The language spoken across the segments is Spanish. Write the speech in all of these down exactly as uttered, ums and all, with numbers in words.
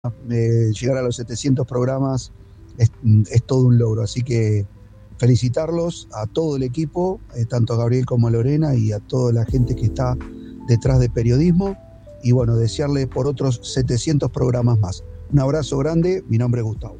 Eh, llegar a los setecientos programas es, es todo un logro, así que felicitarlos a todo el equipo, eh, tanto a Gabriel como a Lorena y a toda la gente que está detrás de periodismo, y bueno, desearle por otros setecientos programas más. Un abrazo grande, mi nombre es Gustavo.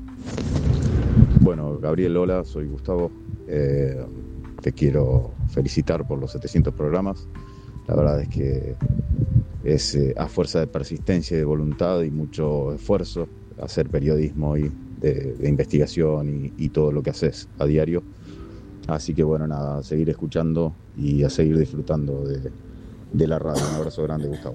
Bueno, Gabriel, hola, soy Gustavo. Eh, te quiero felicitar por los setecientos programas. La verdad es que es eh, a fuerza de persistencia y de voluntad y mucho esfuerzo hacer periodismo y de, de investigación y, y todo lo que haces a diario. Así que bueno, nada, a seguir escuchando y a seguir disfrutando de, de la radio. Un abrazo grande, Gustavo.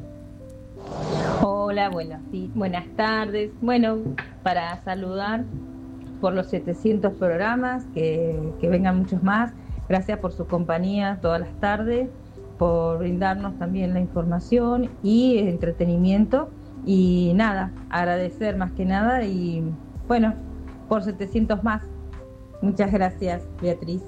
Hola, buenos días, buenas tardes. Bueno, para saludar por los setecientos programas, que, que vengan muchos más. Gracias por su compañía todas las tardes, por brindarnos también la información y el entretenimiento. Y nada, agradecer más que nada y bueno, por setecientos más. Muchas gracias, Beatriz.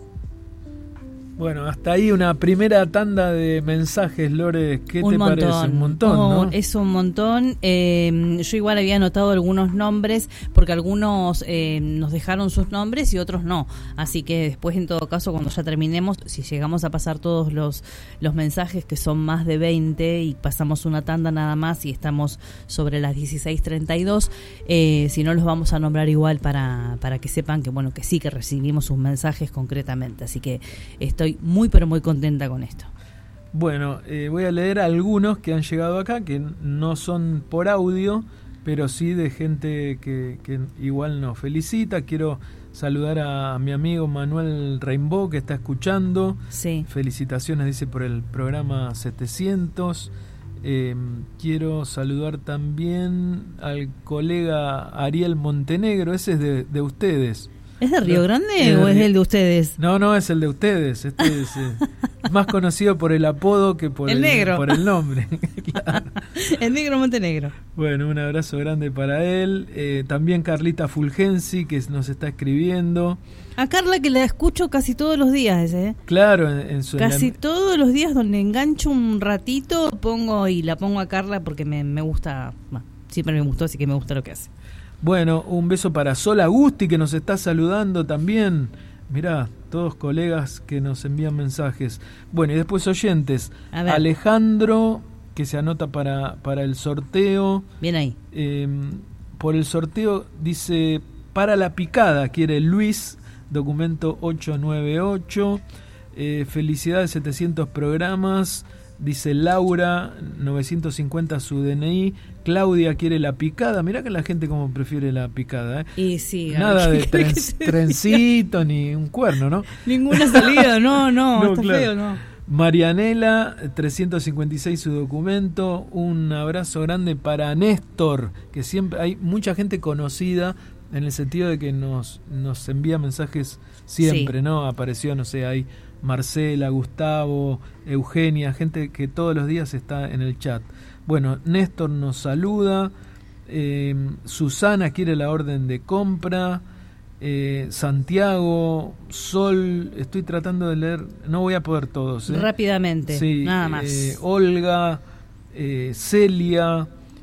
Bueno, hasta ahí una primera tanda de mensajes, Lore. ¿Qué un te montón. parece? Un montón, oh, ¿no? Es un montón. Eh, yo igual había anotado algunos nombres, porque algunos eh, nos dejaron sus nombres y otros no. Así que después, en todo caso, cuando ya terminemos, si llegamos a pasar todos los, los mensajes, que son más de veinte, y pasamos una tanda nada más y estamos sobre las dieciséis treinta y dos, eh, si no los vamos a nombrar igual para, para que sepan que, bueno, que sí que recibimos sus mensajes concretamente. Así que estoy muy pero muy contenta con esto. Bueno, eh, voy a leer algunos que han llegado acá, que no son por audio, pero sí de gente que, que igual nos felicita. Quiero saludar a mi amigo Manuel Rainbow, que está escuchando. Sí. Felicitaciones, dice, por el programa setecientos. Eh, quiero saludar también al colega Ariel Montenegro, ese es de, de ustedes. ¿Es de Río Grande es o de, es el de ustedes? No, no, es el de ustedes. Este es eh, más conocido por el apodo que por el, el, negro. por el nombre. Claro. El negro Montenegro. Bueno, un abrazo grande para él. Eh, también Carlita Fulgensi, que nos está escribiendo. A Carla, que la escucho casi todos los días, ¿eh? Claro, en, en su... Casi en la... todos los días, donde engancho un ratito, pongo y la pongo a Carla porque me, me gusta, bueno, siempre me gustó, así que me gusta lo que hace. Bueno, un beso para Sol Agusti, que nos está saludando también. Mirá, todos colegas que nos envían mensajes. Bueno, y después oyentes. Alejandro, que se anota para, para el sorteo. Bien ahí. Eh, por el sorteo dice, para la picada, quiere Luis, documento ocho nueve ocho. Eh, felicidades, setecientos programas. Dice Laura, novecientos cincuenta su D N I. Claudia quiere la picada. Mirá que la gente como prefiere la picada, ¿eh? Y sí, nada de tren, trencito ni un cuerno, ¿no? Ninguna salida, no, no, no está claro. Feo, no. Marianela, trescientos cincuenta y seis su documento. Un abrazo grande para Néstor, que siempre hay mucha gente conocida en el sentido de que nos, nos envía mensajes siempre, sí. ¿No? Apareció, no sé, hay Marcela, Gustavo, Eugenia, gente que todos los días está en el chat. Bueno, Néstor nos saluda, eh, Susana quiere la orden de compra, eh, Santiago, Sol, estoy tratando de leer, no voy a poder todos. ¿eh? Rápidamente, sí, nada más. Eh, Olga, eh, Celia,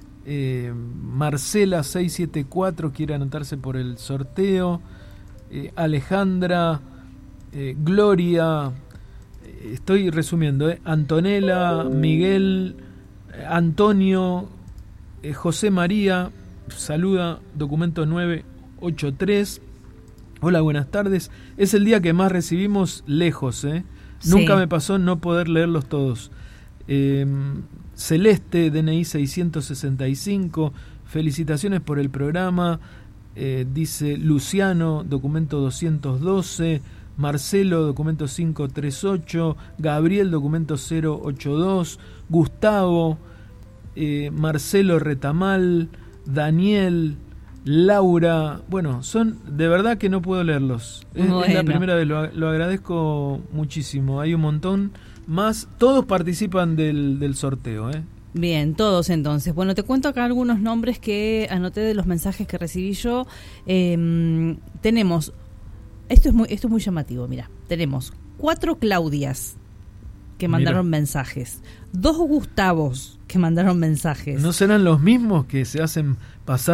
eh, Marcela seiscientos setenta y cuatro quiere anotarse por el sorteo, eh, Alejandra, Eh, Gloria, eh, estoy resumiendo, eh, Antonella, Miguel, eh, Antonio, eh, José María, saluda, documento nueve ocho tres. Hola, buenas tardes. Es el día que más recibimos lejos, ¿eh? Sí. Nunca me pasó no poder leerlos todos. Eh, Celeste, D N I seiscientos sesenta y cinco, felicitaciones por el programa. Eh, dice Luciano, documento doscientos doce. Marcelo, documento quinientos treinta y ocho, Gabriel, documento cero ochenta y dos, Gustavo, eh, Marcelo Retamal, Daniel, Laura, bueno, son de verdad que no puedo leerlos. Es, bueno. es la primera vez, lo, lo agradezco muchísimo. Hay un montón más, todos participan del, del sorteo, ¿eh? Bien, todos entonces. Bueno, te cuento acá algunos nombres que anoté de los mensajes que recibí yo. Eh, tenemos... Esto es muy esto es muy llamativo, mira. Tenemos cuatro Claudias, que mandaron Mira. mensajes. Dos Gustavos que mandaron mensajes. ¿No serán los mismos que se hacen pasar